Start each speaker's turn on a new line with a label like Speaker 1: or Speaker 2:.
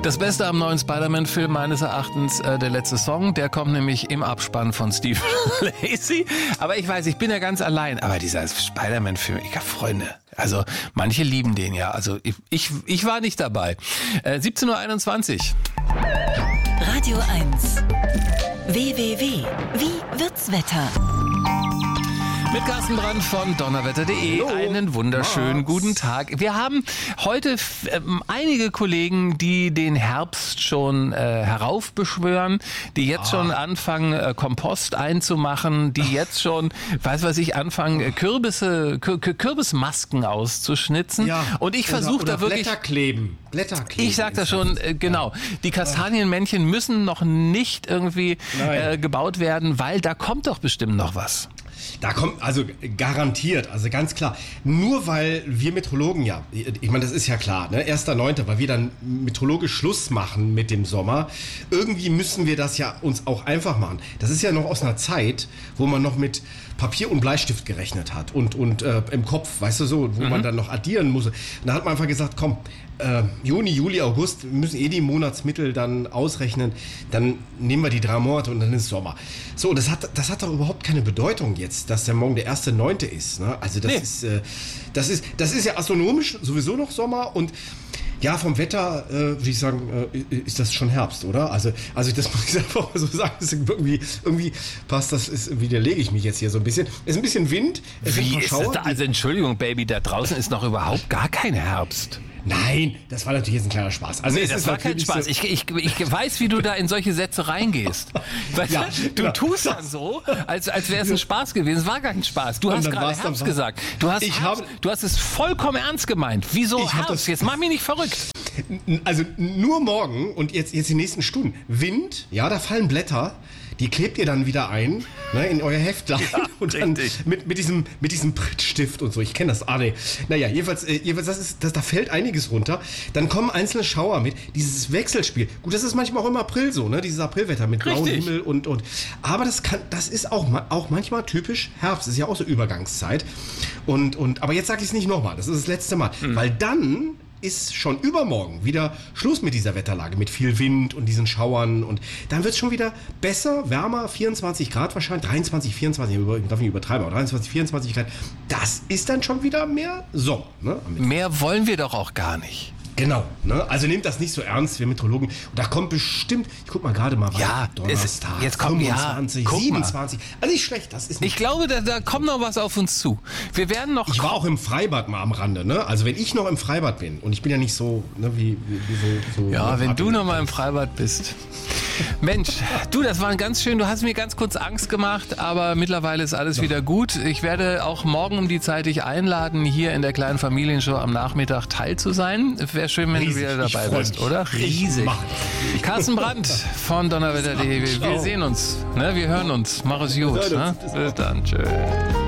Speaker 1: Das Beste am neuen Spider-Man-Film meines Erachtens, der letzte Song, der kommt nämlich im Abspann von Steve Lacy. Aber ich weiß, ich bin ja ganz allein. Aber dieser Spider-Man-Film, ich habe Freunde. Also manche lieben den ja. Also ich war nicht dabei. 17.21 Uhr.
Speaker 2: Radio 1. WWW. Wie wird's Wetter?
Speaker 1: Mit Carsten Brandt von donnerwetter.de.
Speaker 3: Hallo.
Speaker 1: Einen wunderschönen guten Tag. Wir haben heute einige Kollegen, die den Herbst schon heraufbeschwören, die jetzt schon anfangen, Kompost einzumachen, die jetzt schon, anfangen, Kürbismasken auszuschnitzen.
Speaker 3: Ja,
Speaker 1: und ich versuche da wirklich...
Speaker 3: Blätterkleben.
Speaker 1: Ich sag das schon, genau. Die Kastanienmännchen müssen noch nicht irgendwie gebaut werden, weil da kommt doch bestimmt noch was.
Speaker 3: Da kommt, also garantiert, also ganz klar. Nur weil wir Meteorologen ich meine, das ist ja klar, ne? 1.9., weil wir dann meteorologisch Schluss machen mit dem Sommer. Irgendwie müssen wir das ja uns auch einfach machen. Das ist ja noch aus einer Zeit, wo man noch mit Papier und Bleistift gerechnet hat und im Kopf, weißt du so, wo man dann noch addieren muss. Und da hat man einfach gesagt, komm, Juni, Juli, August, wir müssen die Monatsmittel dann ausrechnen, dann nehmen wir die 3 Monate und dann ist Sommer. So, das hat doch überhaupt keine Bedeutung jetzt, dass der morgen der 1.9. ist. Ne? Also das ist ja astronomisch sowieso noch Sommer und ja, vom Wetter, würde ich sagen, ist das schon Herbst, oder? Also das muss ich einfach mal so sagen, irgendwie passt das, widerlege ich mich jetzt hier so ein bisschen. Es ist ein bisschen Wind.
Speaker 1: Wie ist das da? Also Entschuldigung, Baby, da draußen ist noch überhaupt gar kein Herbst.
Speaker 3: Nein, das war natürlich jetzt ein kleiner Spaß. Also
Speaker 1: nee, das war kein Spaß. So ich weiß, wie du da in solche Sätze reingehst. Weißt du tust dann so, als wäre es ein Spaß gewesen. Es war gar kein Spaß. Du hast gerade Herbst gesagt. Du hast es vollkommen ernst gemeint. Wieso Herbst? Jetzt mach mich nicht verrückt.
Speaker 3: Also nur morgen und jetzt die nächsten Stunden. Wind, ja, da fallen Blätter. Die klebt ihr dann wieder ein, ne, in euer Heftlein und dann mit diesem Prittstift und so. Ich kenne das. Naja, jedenfalls da fällt einiges runter. Dann kommen einzelne Schauer mit. Dieses Wechselspiel. Gut, das ist manchmal auch im April so, ne? Dieses Aprilwetter mit blauem Himmel und. Aber das ist auch manchmal typisch Herbst. Das ist ja auch so Übergangszeit. Aber jetzt sage ich es nicht nochmal. Das ist das letzte Mal. Weil dann ist schon übermorgen wieder Schluss mit dieser Wetterlage, mit viel Wind und diesen Schauern und dann wird es schon wieder besser, wärmer, 24 Grad wahrscheinlich, 23, 24, ich darf nicht übertreiben, aber 23, 24 Grad, das ist dann schon wieder mehr Sommer. Ne?
Speaker 1: Mehr wollen wir doch auch gar nicht.
Speaker 3: Genau, ne? Also nehmt das nicht so ernst, wir Meteorologen. Und da kommt bestimmt, ich guck mal gerade mal
Speaker 1: weiter,
Speaker 3: Donnerstag,
Speaker 1: jetzt kommt
Speaker 3: 25, 27. Also nicht schlecht, das ist nicht.
Speaker 1: Ich glaube, da kommt noch was auf uns zu. Wir werden noch.
Speaker 3: Ich war auch im Freibad mal am Rande, ne? Also wenn ich noch im Freibad bin und ich bin ja nicht so, ne, wie so.
Speaker 1: Ja, wenn du noch mal im Freibad bist. Mensch, du, das war ganz schön. Du hast mir ganz kurz Angst gemacht, aber mittlerweile ist alles wieder gut. Ich werde auch morgen um die Zeit dich einladen, hier in der kleinen Familienshow am Nachmittag teil zu sein. Wäre schön, wenn du wieder dabei bist, oder? Riesig. Carsten Brandt von donnerwetter.de. Wir sehen uns, ne? Wir hören uns. Mach es gut. Ne? Bis dann. Tschö.